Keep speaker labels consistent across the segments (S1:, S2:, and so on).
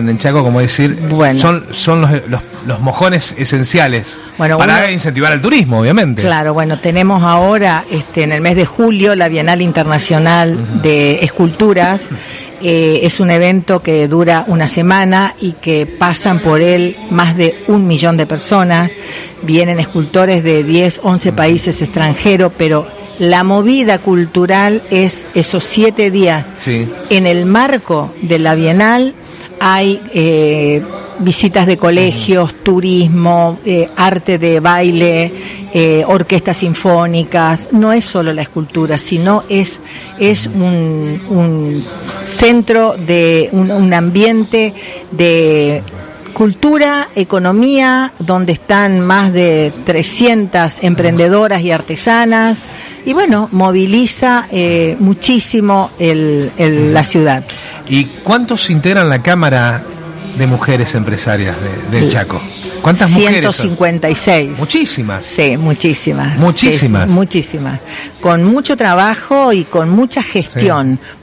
S1: en el Chaco, como decir,
S2: bueno,
S1: son los mojones esenciales para incentivar el turismo, obviamente.
S2: Claro, bueno, tenemos ahora en el mes de julio la Bienal Internacional de Esculturas. Es un evento que dura una semana y que pasan por él más de 1 millón de personas. Vienen escultores de 10, 11 países extranjeros, pero la movida cultural es esos 7 días.
S1: Sí.
S2: En el marco de la Bienal hay visitas de colegios, turismo, arte de baile, orquestas sinfónicas. No es solo la escultura, sino es un centro de un ambiente de cultura, economía, donde están más de 300 emprendedoras y artesanas, y bueno, moviliza muchísimo la ciudad.
S1: ¿Y cuántos integran la Cámara de Mujeres Empresarias del Chaco? ¿Cuántas mujeres son?
S2: 156.
S1: ¿Muchísimas?
S2: Sí, muchísimas.
S1: ¿Muchísimas?
S2: Sí, muchísimas. Con mucho trabajo y con mucha gestión. Sí.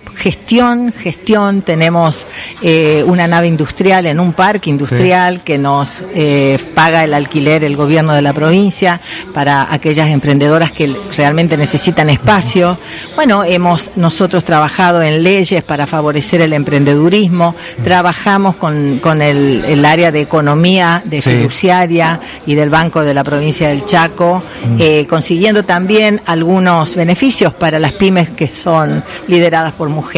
S2: Gestión, tenemos una nave industrial en un parque industrial que nos paga el alquiler el gobierno de la provincia para aquellas emprendedoras que realmente necesitan espacio. Bueno, hemos nosotros trabajado en leyes para favorecer el emprendedurismo, trabajamos con el área de economía, de fiduciaria y del Banco de la provincia del Chaco, consiguiendo también algunos beneficios para las pymes que son lideradas por mujeres.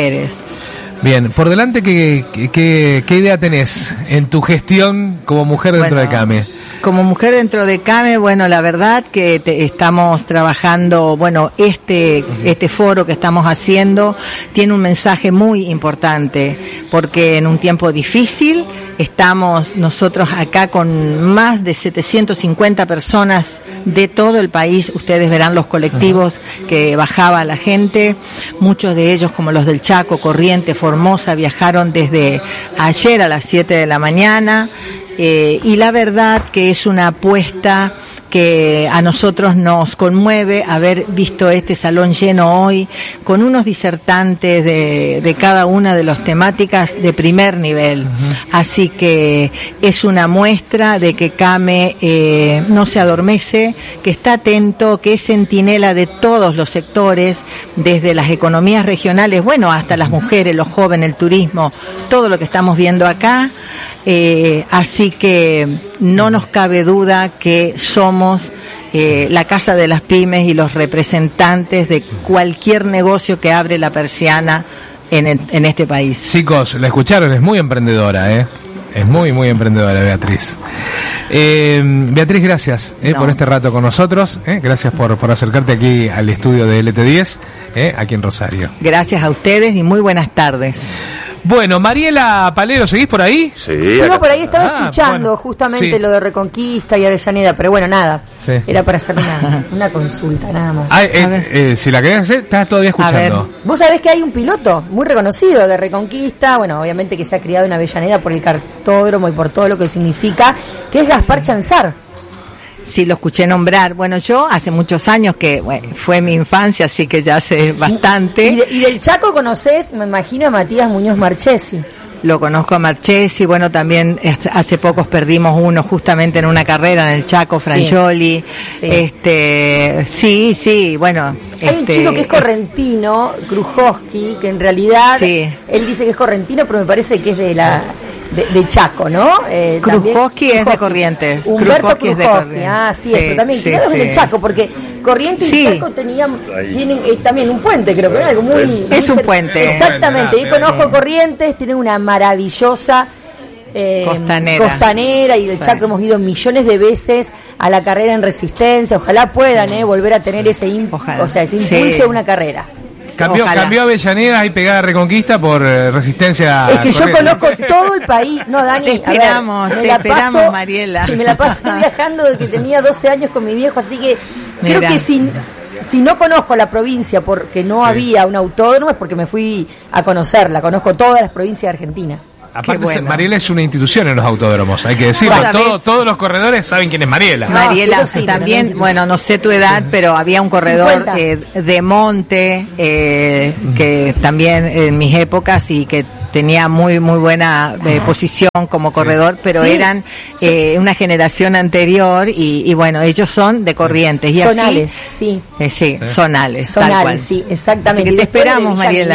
S1: Bien, por delante, ¿qué idea tenés en tu gestión como mujer dentro de CAME?
S2: Como mujer dentro de CAME, bueno, la verdad que estamos trabajando, bueno, este foro que estamos haciendo tiene un mensaje muy importante, porque en un tiempo difícil estamos nosotros acá con más de 750 personas de todo el país. Ustedes verán los colectivos que bajaba la gente, muchos de ellos como los del Chaco, Corrientes, Formosa, viajaron desde ayer a las 7 de la mañana. Y la verdad que es una apuesta que a nosotros nos conmueve haber visto este salón lleno hoy con unos disertantes de cada una de las temáticas de primer nivel. Así que es una muestra de que CAME no se adormece, que está atento, que es centinela de todos los sectores, desde las economías regionales, bueno, hasta las mujeres, los jóvenes, el turismo, todo lo que estamos viendo acá. Así que no nos cabe duda que somos la casa de las pymes y los representantes de cualquier negocio que abre la persiana en este país.
S1: Chicos, la escucharon, es muy emprendedora, es muy, muy emprendedora Beatriz. Beatriz, gracias por este rato con nosotros, gracias por acercarte aquí al estudio de LT10, aquí en Rosario.
S2: Gracias a ustedes y muy buenas tardes.
S1: Bueno, Mariela Palero, ¿seguís por ahí?
S3: Sí. Sigo por ahí, estaba escuchando justamente lo de Reconquista y Avellaneda, pero bueno, nada. Sí. Era para hacer una consulta, nada más.
S1: Si la querés hacer, estás todavía escuchando.
S3: Vos sabés que hay un piloto muy reconocido de Reconquista, bueno, obviamente que se ha criado en Avellaneda por el cartódromo y por todo lo que significa, que es Gaspar Chanzar.
S2: Sí, lo escuché nombrar. Bueno, yo hace muchos años que fue mi infancia, así que ya sé bastante.
S3: ¿Y del Chaco conocés, me imagino, a Matías Muñoz Marchesi?
S2: Lo conozco a Marchesi, bueno, también hace pocos perdimos uno justamente en una carrera en el Chaco, Frangioli. Sí, bueno.
S3: Hay un chico que es correntino, Krujowski, que en realidad él dice que es correntino, pero me parece que es de Chaco, ¿no?
S2: Krujowski es de Corrientes.
S3: Humberto Krujowski, pero también quedamos en el Chaco, porque Corrientes y Chaco tienen también un puente, creo que era algo muy...
S2: Es un puente.
S3: Exactamente, yo conozco Corrientes, tienen una maravillosa costanera y del Chaco hemos ido millones de veces a la carrera en resistencia, ojalá puedan volver a tener ese impulso a una carrera.
S1: Cambió Avellaneda ahí pegada a Reconquista por resistencia.
S3: Es que yo conozco todo el país. No, Dani,
S2: te esperamos, Mariela.
S3: Sí, me la pasé viajando desde que tenía 12 años con mi viejo, así que creo que si no conozco la provincia porque no había un autódromo es porque me fui a conocerla. Conozco todas las provincias de Argentina.
S1: Aparte, Mariela es una institución en los autódromos, hay que decirlo. Todos los corredores saben quién es Mariela.
S2: Mariela, también, bueno, no sé tu edad, pero había un corredor de monte que también en mis épocas y que tenía muy buena posición como corredor, pero eran una generación anterior y bueno, ellos son de Corrientes. Y
S3: Zonales,
S2: Zonales,
S3: tal cual. Sí, exactamente.
S2: Así que te esperamos, Mariela.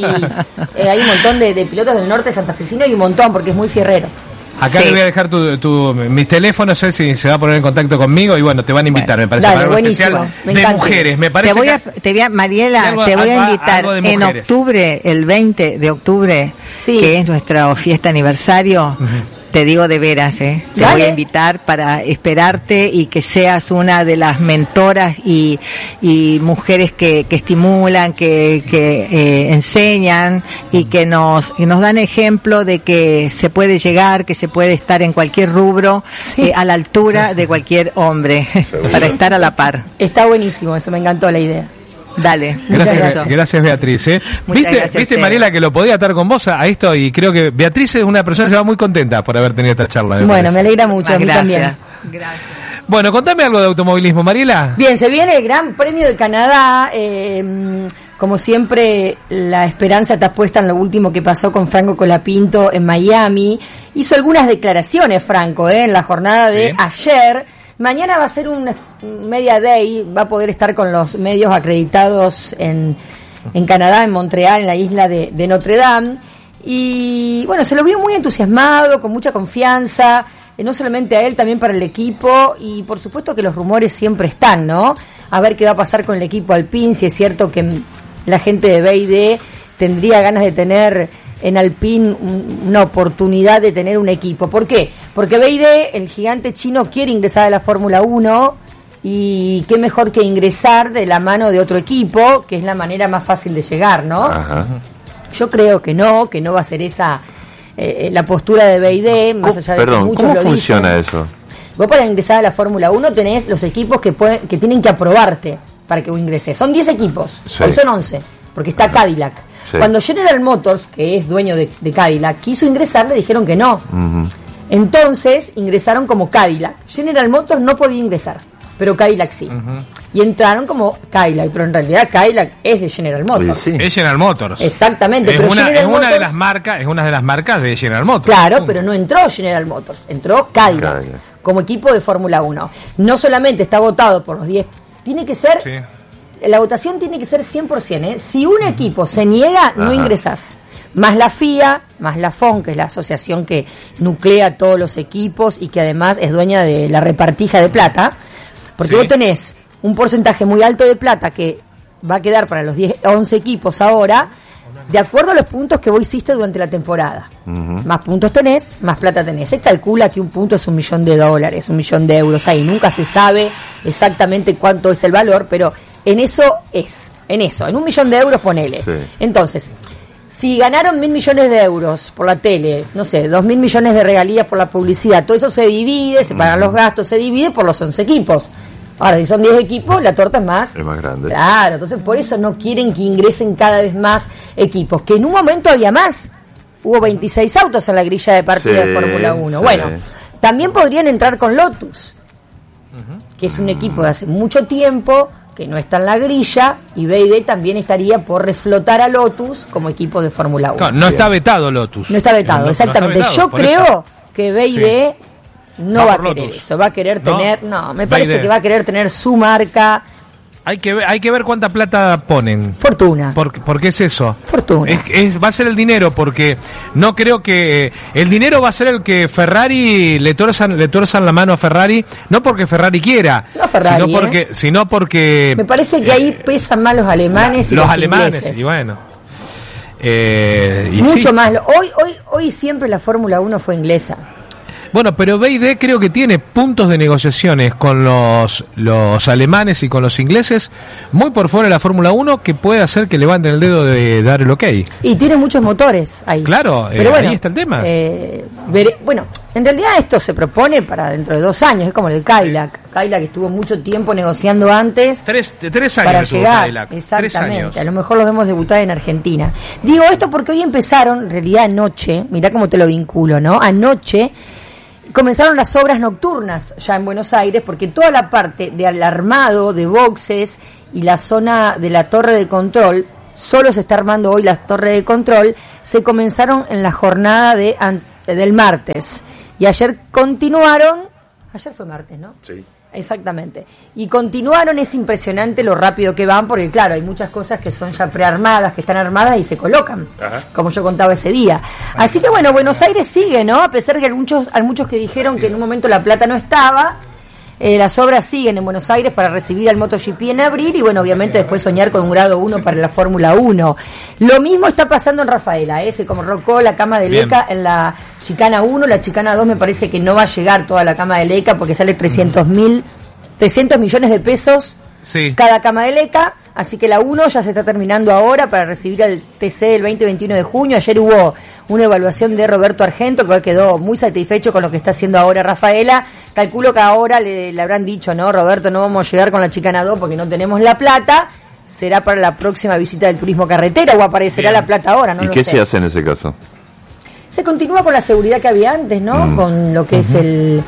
S3: Hay un montón de pilotos del norte santafesino y un montón, porque es muy fierrero.
S1: Acá le voy a dejar mis teléfonos, sé si se va a poner en contacto conmigo y bueno, te van a invitar, me parece,
S3: dale,
S1: para algo especial de mujeres, me parece.
S2: Mariela, te voy a invitar en octubre, el 20 de octubre, que es nuestra fiesta aniversario. Te digo de veras, te voy a invitar para esperarte y que seas una de las mentoras y mujeres que estimulan, que enseñan y que nos dan ejemplo de que se puede llegar, que se puede estar en cualquier rubro a la altura de cualquier hombre para estar a la par.
S3: Está buenísimo, eso me encantó la idea.
S2: Dale,
S1: gracias Beatriz. ¿Viste Mariela, que lo podía atar con vos a esto? Y creo que Beatriz es una persona que se va muy contenta por haber tenido esta charla.
S3: Bueno, me alegra mucho, a mí también.
S2: Gracias.
S1: Bueno, contame algo de automovilismo, Mariela.
S3: Bien, se viene el Gran Premio de Canadá. Como siempre, la esperanza está puesta en lo último que pasó con Franco Colapinto en Miami. Hizo algunas declaraciones, Franco, en la jornada de ayer. Mañana va a ser un media day, va a poder estar con los medios acreditados en Canadá, en Montreal, en la isla de Notre Dame. Y bueno, se lo vio muy entusiasmado, con mucha confianza, no solamente a él, también para el equipo. Y por supuesto que los rumores siempre están, ¿no? A ver qué va a pasar con el equipo Alpine, si es cierto que la gente de BYD tendría ganas de tener en Alpine una oportunidad de tener un equipo. ¿Por qué? Porque BYD, el gigante chino, quiere ingresar a la Fórmula 1 y qué mejor que ingresar de la mano de otro equipo, que es la manera más fácil de llegar, ¿no? Ajá. Yo creo que no va a ser esa la postura de BYD, más allá de que muchos
S4: ¿cómo
S3: lo
S4: funciona
S3: dicen.
S4: eso?
S3: Vos para ingresar a la Fórmula 1 tenés los equipos que tienen que aprobarte para que vos ingreses. Son 10 equipos, hoy son 11, porque está Cadillac. Sí. Cuando General Motors, que es dueño de Cadillac, quiso ingresar, le dijeron que no. Uh-huh. Entonces ingresaron como Cadillac. General Motors no podía ingresar, pero Cadillac sí. Uh-huh. Y entraron como Cadillac, pero en realidad Cadillac es de General Motors.
S1: Sí. Es General Motors.
S3: Exactamente.
S1: Es
S3: pero
S1: una de las marcas de General Motors.
S3: Claro, pero no entró General Motors, entró Cadillac como equipo de Fórmula 1. No solamente está votado por los 10, tiene que ser... Sí. La votación tiene que ser 100%, Si un equipo se niega, no ingresás. Más la FIA, más la FON, que es la asociación que nuclea todos los equipos y que además es dueña de la repartija de plata. Porque vos tenés un porcentaje muy alto de plata que va a quedar para los 11 equipos ahora, de acuerdo a los puntos que vos hiciste durante la temporada. Uh-huh. Más puntos tenés, más plata tenés. Se calcula que un punto es $1 millón, $1 millón ahí. Nunca se sabe exactamente cuánto es el valor, pero... en $1 millón ponele. Sí. Entonces, si ganaron 1.000 millones de euros por la tele, no sé, 2.000 millones de regalías por la publicidad, todo eso se divide, se pagan los gastos, se divide por los 11 equipos. Ahora, si son 10 equipos, la torta es más grande. Claro, entonces por eso no quieren que ingresen cada vez más equipos, que en un momento había más. Hubo 26 autos en la grilla de partida de Fórmula 1. Sí. Bueno, también podrían entrar con Lotus, que es un equipo de hace mucho tiempo, que no está en la grilla, y BYD también estaría por reflotar a Lotus como equipo de Fórmula 1.
S1: No está vetado Lotus.
S3: No está vetado, exactamente. No está vetado, yo creo que BYD no va a querer Lotus. Eso, va a querer tener, me parece que va a querer tener su marca.
S1: Hay que ver cuánta plata ponen.
S3: Fortuna.
S1: ¿Por qué es eso?
S3: Fortuna.
S1: Va a ser el dinero, porque no creo que... el dinero va a ser el que Ferrari le torzan la mano a Ferrari, no porque Ferrari quiera,
S3: no Ferrari,
S1: sino porque...
S3: Me parece que ahí pesan más los alemanes y los
S1: alemanes,
S3: ingleses.
S1: Y bueno...
S3: mucho más. Hoy siempre la Fórmula 1 fue inglesa.
S1: Bueno, pero BYD creo que tiene puntos de negociaciones con los alemanes y con los ingleses muy por fuera de la Fórmula 1 que puede hacer que levanten el dedo de dar el ok. Y
S3: tiene muchos motores ahí.
S1: Claro, pero bueno, ahí está el tema.
S3: Bueno, en realidad esto se propone para dentro de 2 años, es como el Cadillac. Cadillac estuvo mucho tiempo negociando antes.
S1: 3 años
S3: para llegar.
S1: Cadillac.
S3: Exactamente.
S1: 3 años.
S3: A lo mejor los vemos debutar en Argentina. Digo esto porque hoy empezaron, en realidad anoche, mirá cómo te lo vinculo, ¿no? Anoche comenzaron las obras nocturnas ya en Buenos Aires, porque toda la parte del armado de boxes y la zona de la torre de control solo se está armando hoy la torre de control, se comenzaron en la jornada del martes. Y ayer continuaron, ayer fue martes, ¿no?
S4: Sí.
S3: Exactamente. Y continuaron, es impresionante lo rápido que van, porque claro, hay muchas cosas que son ya prearmadas, que están armadas y se colocan, como yo contaba ese día. Así que bueno, Buenos Aires sigue, ¿no? A pesar de que hay muchos que dijeron que en un momento La Plata no estaba, las obras siguen en Buenos Aires para recibir al MotoGP en abril y bueno, obviamente después soñar con un grado 1 para la Fórmula 1. Lo mismo está pasando en Rafaela, se colocó la cama de Leca en la Chicana 1, la Chicana 2 me parece que no va a llegar toda la cama de Leca porque sale 300 millones de pesos cada cama de Leca, así que la 1 ya se está terminando ahora para recibir al TC el 20-21 de junio. Ayer hubo una evaluación de Roberto Argento, que quedó muy satisfecho con lo que está haciendo ahora Rafaela. Calculo que ahora le habrán dicho, no, Roberto, no vamos a llegar con la Chicana 2 porque no tenemos la plata, será para la próxima visita del turismo carretera o aparecerá la plata ahora, no
S4: ¿Y
S3: lo
S4: qué
S3: sé.
S4: se hace en ese caso?
S3: Se continúa con la seguridad que había antes, ¿no? Con lo que es el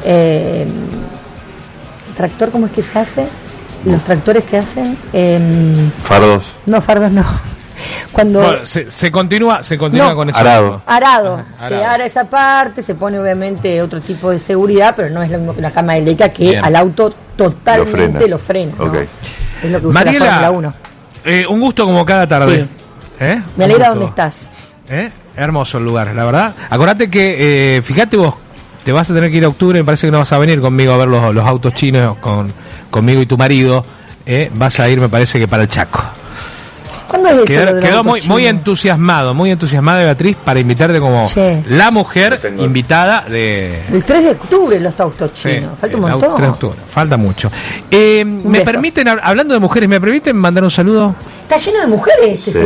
S3: tractor, ¿cómo es que se hace? Los tractores que hacen
S4: fardos
S3: no cuando
S1: bueno, se continúa con eso.
S3: arado. Se ara esa parte, se pone obviamente otro tipo de seguridad, pero no es lo mismo que la cama de Leca que al auto totalmente lo frena, ¿no? Es lo que usa
S1: Mariela,
S3: la Fórmula 1.
S1: Un gusto como cada tarde.
S3: Me alegra donde estás.
S1: Hermoso el lugar, la verdad. Acordate que, fíjate vos, te vas a tener que ir a octubre, me parece que no vas a venir conmigo a ver los autos chinos conmigo y tu marido. Vas a ir, me parece que para el Chaco.
S3: ¿Cuándo es eso?
S1: Quedó muy entusiasmada Beatriz para invitarte como la mujer invitada de...
S3: El 3 de octubre los autos chinos, falta un montón.
S1: 3 de octubre, falta mucho. ¿Me permiten, hablando de mujeres, me permiten mandar un saludo?
S3: Está lleno de mujeres
S4: sí,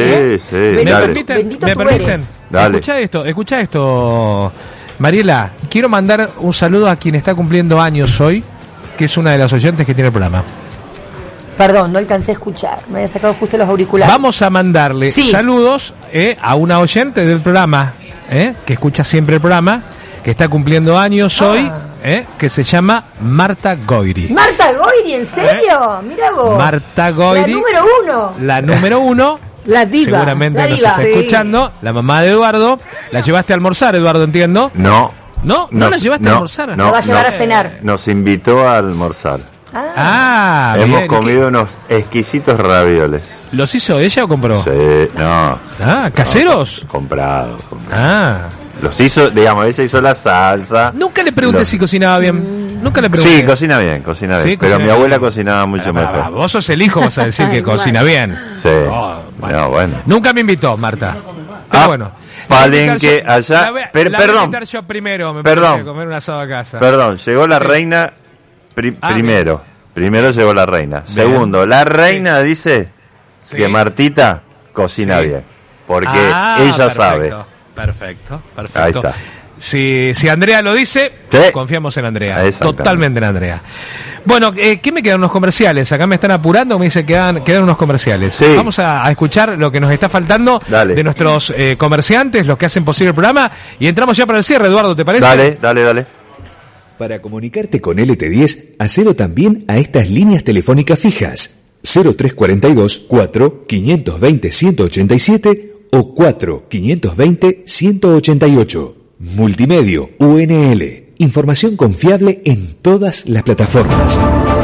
S3: Bendito
S1: ¿Me
S3: tú
S1: permiten?
S3: eres.
S4: Dale.
S1: Escucha esto, Mariela. Quiero mandar un saludo a quien está cumpliendo años hoy, que es una de las oyentes que tiene el programa.
S3: Perdón, no alcancé a escuchar, me había sacado justo los auriculares.
S1: Vamos a mandarle saludos a una oyente del programa, que escucha siempre el programa, que está cumpliendo años hoy, que se llama Marta Goiri.
S3: ¿Marta Goiri, en serio? Mira vos.
S1: Marta Goiri.
S3: La número 1.
S1: La diva. Seguramente nos está escuchando. La mamá de Eduardo. ¿La llevaste a almorzar, Eduardo, entiendo?
S4: No.
S1: ¿No la llevaste a almorzar?
S3: No, va a llevar a cenar.
S4: Nos invitó a almorzar.
S1: Hemos
S4: comido unos exquisitos ravioles.
S1: ¿Los hizo ella o compró?
S4: Sí, no.
S1: ¿Caseros?
S4: No, comprado.
S5: Los hizo, digamos, ella hizo la salsa.
S1: Nunca le pregunté si cocinaba bien. Nunca le pregunté.
S5: Sí, cocina bien.
S1: Sí,
S5: pero mi abuela cocinaba mucho mejor.
S1: Vos sos el hijo, vas a decir que cocina bien.
S5: Sí.
S1: Bueno.
S5: No, bueno.
S1: Nunca me invitó, Marta. Pero bueno.
S5: Palenque allá. Perdón.
S1: Yo primero, me
S5: perdón.
S1: Comer un asado a casa.
S5: Perdón, llegó la reina primero. Primero llegó la reina. Bien. Segundo, la reina dice que Martita cocina bien. Porque ella sabe.
S1: Perfecto.
S5: Ahí está.
S1: Si Andrea lo dice, confiamos en Andrea. Totalmente en Andrea. Bueno, ¿qué me quedan unos comerciales? Acá me están apurando, me dice que quedan unos comerciales. Sí. Vamos a escuchar lo que nos está faltando de nuestros comerciantes, los que hacen posible el programa, y entramos ya para el cierre, Eduardo, ¿te parece?
S4: Dale.
S6: Para comunicarte con LT10, hacelo también a estas líneas telefónicas fijas: 0342 4 520 187 o 4 520 188. Multimedio UNL. Información confiable en todas las plataformas.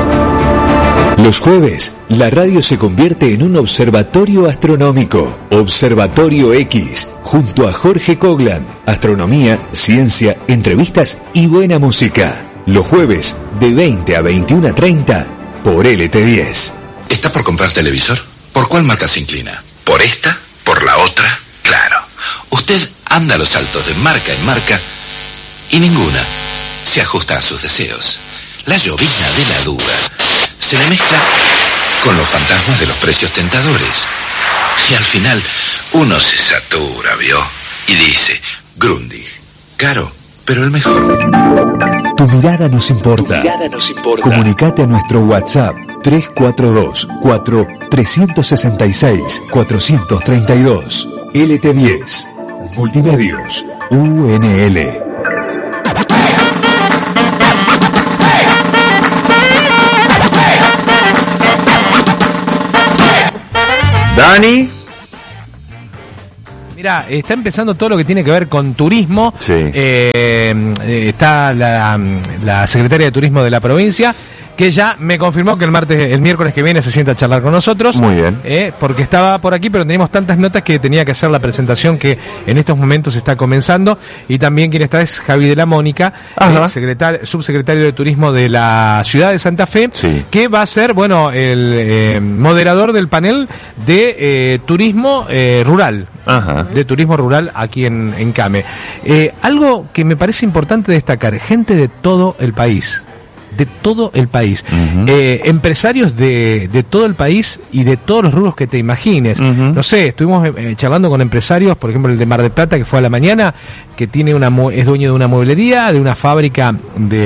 S6: Los jueves, la radio se convierte en un observatorio astronómico. Observatorio X, junto a Jorge Coglan. Astronomía, ciencia, entrevistas y buena música. Los jueves, de 20 a 21:30, por LT10.
S7: ¿Está por comprar televisor? ¿Por cuál marca se inclina? ¿Por esta? ¿Por la otra? Claro. Usted anda a los saltos de marca en marca y ninguna se ajusta a sus deseos. La llovizna de la duda se le mezcla con los fantasmas de los precios tentadores. Y al final uno se satura, ¿vio? Y dice, Grundig, caro, pero el mejor.
S6: Tu mirada nos importa. Comunicate a nuestro WhatsApp 342 4 366 432. LT10. Multimedios. UNL.
S5: Dani.
S1: Mira, está empezando todo lo que tiene que ver con turismo.
S5: Sí.
S1: Está la secretaria de Turismo de la provincia, que ya me confirmó que el miércoles que viene se sienta a charlar con nosotros.
S5: Muy bien.
S1: Porque estaba por aquí, pero teníamos tantas notas que tenía que hacer la presentación que en estos momentos está comenzando. Y también quien está es Javi de la Mónica, subsecretario de Turismo de la ciudad de Santa Fe,
S5: sí,
S1: que va a ser, el moderador del panel de turismo rural.
S5: Ajá.
S1: De turismo rural aquí en Came. Algo que me parece importante destacar, gente de todo el país. De todo el país. Uh-huh. Empresarios de todo el país y de todos los rubros que te imagines. Uh-huh. No sé, estuvimos charlando con empresarios, por ejemplo el de Mar del Plata, que fue a la mañana, que tiene es dueño de una mueblería, de una fábrica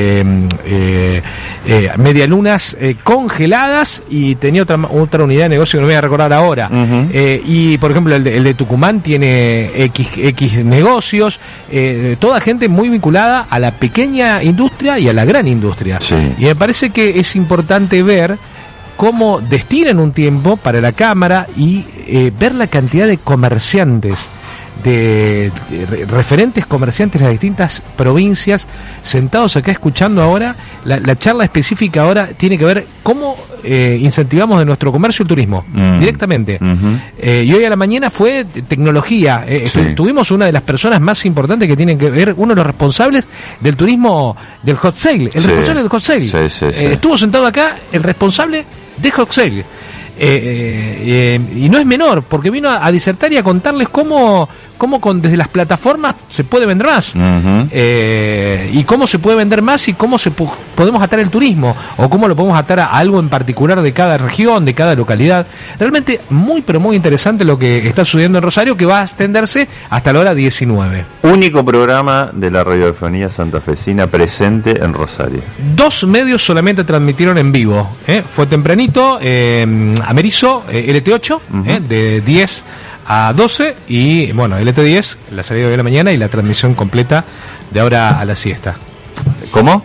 S1: de medialunas congeladas, y tenía otra unidad de negocio que no me voy a recordar ahora. Uh-huh. Y por ejemplo el de Tucumán tiene X negocios, toda gente muy vinculada a la pequeña industria y a la gran industria. Sí. Y me parece que es importante ver cómo destinan un tiempo para la Cámara y ver la cantidad de comerciantes, de referentes comerciantes de las distintas provincias sentados acá escuchando ahora. La charla específica ahora tiene que ver cómo incentivamos de nuestro comercio el turismo directamente. Uh-huh. Y hoy a la mañana fue tecnología. Sí. Tuvimos una de las personas más importantes que tienen que ver, uno de los responsables del turismo del hot sale, responsable del hot sale. Sí. Estuvo sentado acá el responsable de hot sale. Y no es menor, porque vino a disertar y a contarles cómo desde las plataformas se puede vender más. Uh-huh. Y cómo se puede vender más y cómo podemos atar el turismo, o cómo lo podemos atar a algo en particular de cada región, de cada localidad. Realmente muy, pero muy interesante lo que está sucediendo en Rosario, que va a extenderse hasta la hora 19.
S5: Único programa de la radiofonía santafesina presente en Rosario. 2
S1: medios solamente transmitieron en vivo. Fue tempranito, Amerizo, LT8, uh-huh, de 10 a 12, y LT10, la salida de la mañana y la transmisión completa de ahora a la siesta.
S5: ¿Cómo?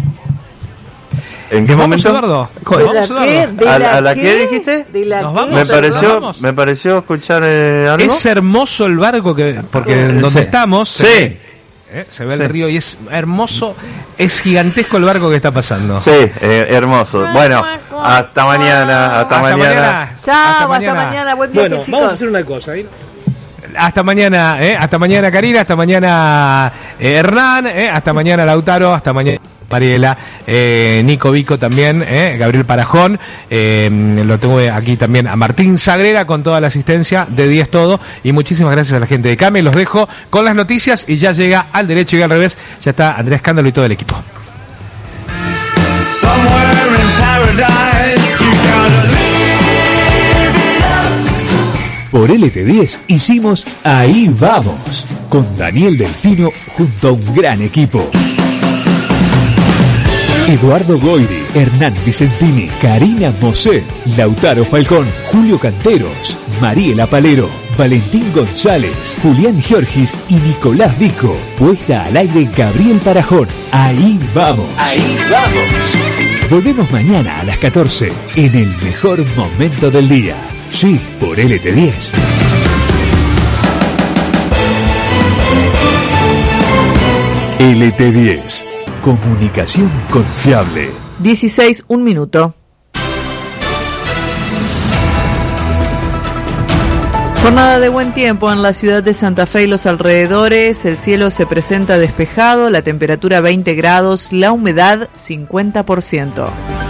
S5: ¿En qué momento?
S1: Eduardo?
S5: ¿A la qué dijiste? Me pareció escuchar algo.
S1: Es hermoso el barco porque donde estamos.
S5: Sí.
S1: Se ve el río y es hermoso, es gigantesco el barco que está pasando.
S5: Sí, hermoso. Bueno, hasta mañana.
S2: Chao, hasta mañana. Buen viaje, chicos.
S1: Vamos a hacer una cosa. Hasta mañana, hasta mañana Karina, hasta mañana Hernán, hasta mañana Lautaro, hasta mañana Mariela, Nico Vico también, Gabriel Parajón, lo tengo aquí también a Martín Sagrera con toda la asistencia de 10 todo, y muchísimas gracias a la gente de Came. Los dejo con las noticias y ya llega al derecho y al revés, ya está Andrea Escándalo y todo el equipo.
S6: Por LT10 hicimos Ahí Vamos, con Daniel Delfino junto a un gran equipo. Eduardo Goiri, Hernán Vicentini, Karina Mosé, Lautaro Falcón, Julio Canteros, Mariela Palero, Valentín González, Julián Giorgis y Nicolás Vico. Puesta al aire Gabriel Parajón. Ahí vamos. Ahí vamos. Volvemos mañana a las 14 en el mejor momento del día. Sí, por LT10. LT10. Comunicación confiable.
S2: 16, 1 minuto. Jornada de buen tiempo en la ciudad de Santa Fe y los alrededores. El cielo se presenta despejado, la temperatura 20 grados, la humedad 50%.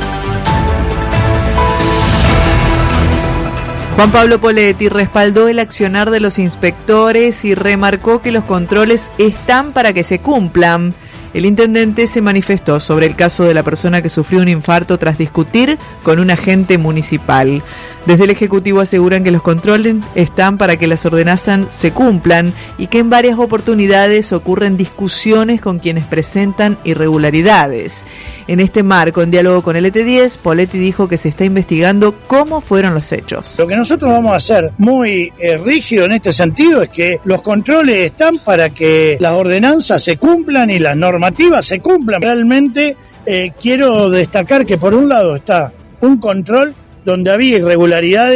S2: Juan Pablo Poletti respaldó el accionar de los inspectores y remarcó que los controles están para que se cumplan. El intendente se manifestó sobre el caso de la persona que sufrió un infarto tras discutir con un agente municipal. Desde el Ejecutivo aseguran que los controles están para que las ordenanzas se cumplan y que en varias oportunidades ocurren discusiones con quienes presentan irregularidades. En este marco, en diálogo con LT10, Poletti dijo que se está investigando cómo fueron los hechos.
S8: Lo que nosotros vamos a hacer muy rígido en este sentido es que los controles están para que las ordenanzas se cumplan y las normativas se cumplan. Realmente quiero destacar que por un lado está un control donde había irregularidades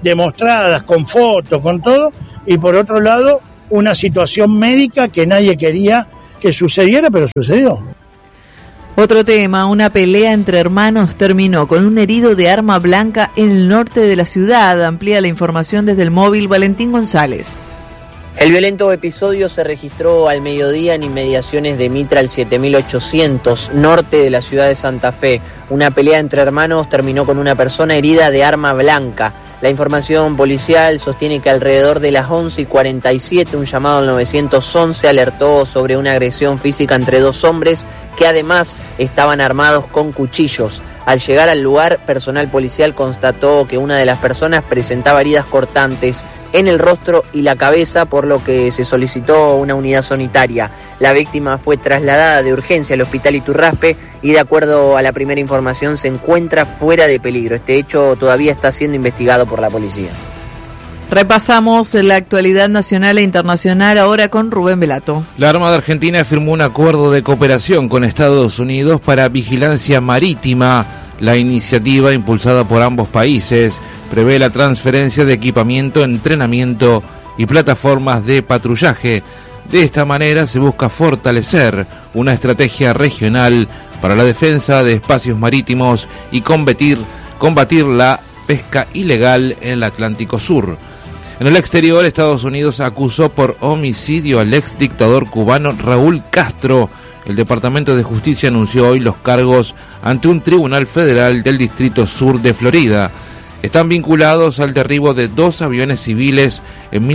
S8: demostradas, con fotos, con todo, y por otro lado, una situación médica que nadie quería que sucediera, pero sucedió.
S2: Otro tema, una pelea entre hermanos terminó con un herido de arma blanca en el norte de la ciudad. Amplía la información desde el móvil Valentín González.
S9: El violento episodio se registró al mediodía en inmediaciones de Mitral 7800, norte de la ciudad de Santa Fe. Una pelea entre hermanos terminó con una persona herida de arma blanca. La información policial sostiene que alrededor de las 11:47 un llamado al 911 alertó sobre una agresión física entre dos hombres que además estaban armados con cuchillos. Al llegar al lugar, personal policial constató que una de las personas presentaba heridas cortantes en el rostro y la cabeza, por lo que se solicitó una unidad sanitaria. La víctima fue trasladada de urgencia al hospital Iturraspe y, de acuerdo a la primera información, se encuentra fuera de peligro. Este hecho todavía está siendo investigado por la policía.
S2: Repasamos la actualidad nacional e internacional ahora con Rubén Velato.
S10: La Armada Argentina firmó un acuerdo de cooperación con Estados Unidos para vigilancia marítima. La iniciativa, impulsada por ambos países, prevé la transferencia de equipamiento, entrenamiento y plataformas de patrullaje. De esta manera se busca fortalecer una estrategia regional para la defensa de espacios marítimos y combatir la pesca ilegal en el Atlántico Sur. En el exterior, Estados Unidos acusó por homicidio al ex dictador cubano Raúl Castro. El Departamento de Justicia anunció hoy los cargos ante un tribunal federal del Distrito Sur de Florida. Están vinculados al derribo de 2 aviones civiles en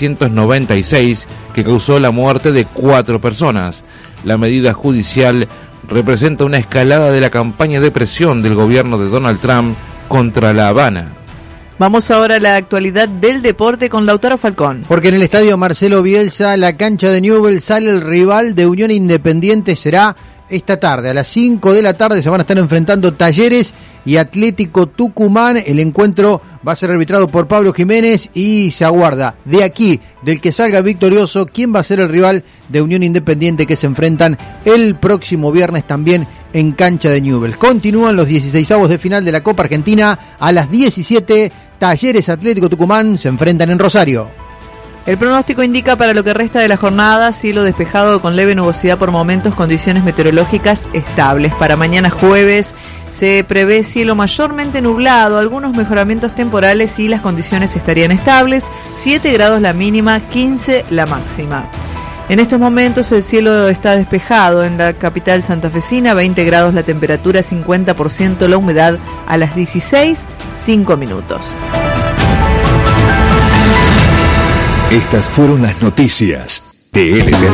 S10: 1996 que causó la muerte de 4 personas. La medida judicial representa una escalada de la campaña de presión del gobierno de Donald Trump contra La Habana.
S2: Vamos ahora a la actualidad del deporte con Lautaro Falcón.
S11: Porque en el estadio Marcelo Bielsa, la cancha de Newell's, sale el rival de Unión Independiente. Será esta tarde, a las 5 de la tarde, se van a estar enfrentando Talleres y Atlético Tucumán. El encuentro va a ser arbitrado por Pablo Jiménez y se aguarda de aquí, del que salga victorioso, quién va a ser el rival de Unión Independiente, que se enfrentan el próximo viernes también en cancha de Newell's. Continúan los 16avos de final de la Copa Argentina. A las 17, Talleres Atlético Tucumán se enfrentan en Rosario.
S2: El pronóstico indica para lo que resta de la jornada cielo despejado con leve nubosidad por momentos, condiciones meteorológicas estables. Para mañana jueves se prevé cielo mayormente nublado, algunos mejoramientos temporales y las condiciones estarían estables. 7 grados la mínima, 15 la máxima. En estos momentos el cielo está despejado en la capital santafesina, 20 grados la temperatura, 50% la humedad, a las 16:05.
S6: Estas fueron las noticias de LTD.